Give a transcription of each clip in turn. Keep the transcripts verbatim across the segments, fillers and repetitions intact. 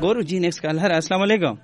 ګورو جی نیکس کالر. السلام علیکم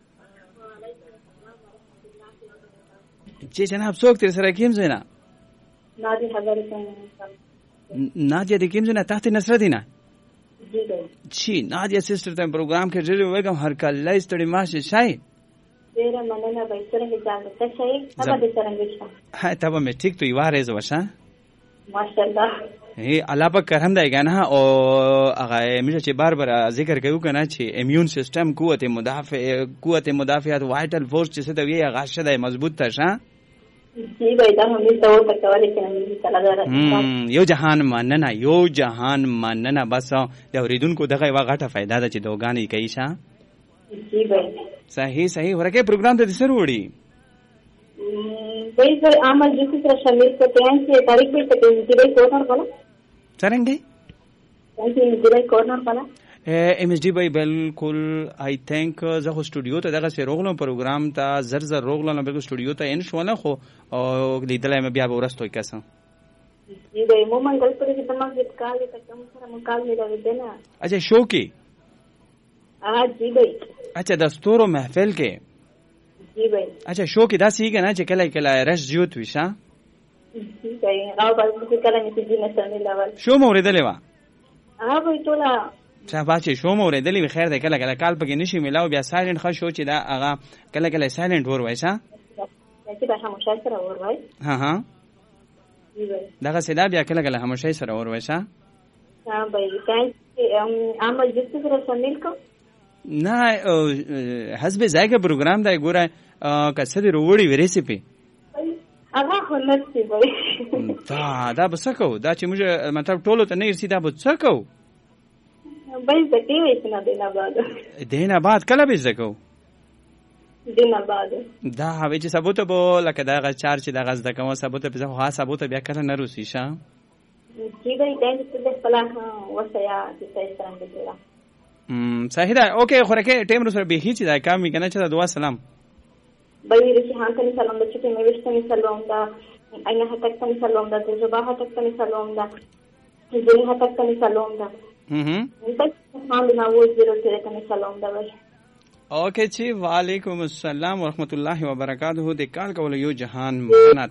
جی جناب څوک تر سره کیم زینا نادی خبرې کوم نادیا د کیم زینا تحت نصرتینا جی جی نادیا سسټر ته پروګرام کې ډېر وګم هر کله ستړي ماشه شای ډېر مننه به څنګه ځان ته شي هغه به څنګه شي ها ته به ټیک تو یوارې زوښه ماشاءالله هی الله پاک کرم دی کنه او هغه میشه چې بار بار ذکر کوي کنه چې امیون سیستم قوت مدافع قوت مدافعت وایټل فورس چې څه دی هغه شته مضبوط تشه جی بھائی دا هم څه وته کولای شي تعالی یو جهان مننه یو جهان مننه بس د اوریدونکو دغه یو غټه फायदा ده چې دوګانی کوي شه جی بھائی صحیح صحیح ورکه پروګرام ته سره وړي بھائی سر عمل جس طرح شامل کرتے ہیں کہ تاریخ بھی سکتے ہیں جی کورنر والا څنګه جی کورنر والا ایم ایس ڈی بھائی بالکل آئی تھنک زه خو سټوډیو ته دغه سره روغلم پروګرام ته زر زر روغلم بالکل سټوډیو ته ان شو نه خو او لیدلای مې بیا ورستوي کسه جی بھائی مو منګل پر چې تمام د کال ته کوم سره مقال ملا ودنه اچھا شو کې ها جی بھائی اچھا دستورو محفل کې جی بھائی اچھا شو کې دا سیګه نه چې کله کله رش جوت وشه جی بھائی او بل کله چې جی نه سره لاول شو موریدلې وا ها بھائی ټولا چا باچې شو موریدلې خیر ده کله کله کال پکې نشي ملاو بیا سایلنت خو شو چې دا هغه کله کله سایلنت ور وایسا چې دا همشه سره ور وای ها ها جی بھائی دغه سدا بیا کله کله همشه سره ور وایسا ها بھائی څنګه عمل جس سره شامل کو نه حسب ځایګه پروګرام دا ګوره کسه دی وروړي ریسیپي هغه هنر سی بھائی دا دا بسکو دا چې موږ مطلب ټولو ته نه ارسي دا بسکو بھائی زکی ویسنا دینا بعد دینا بعد کله به زکو دینا بعد دا هوی چې ثبوت بو لکه دا غ چار چې دا غز د کوم ثبوت په ځخه ثبوت بیا کله نه روسی شه جی بھائی دای ته خپل وسیا چې تاسو څنګه کړه ام صحیح ده اوکې خورکه ټیم سره به هیڅ دا کار می کنه چې دعا سلام بھائی رشي هان ته سلام د چې مې وشته سلام دا اينه هتک ته سلام دا د زبا هتک ته سلام دا د هتک ته سلام دا هم هم نو و زیرو ته ته سلام دا وای اوکې چې وعلیکم السلام ورحمت الله وبرکاته د کال کول یو جهان مننه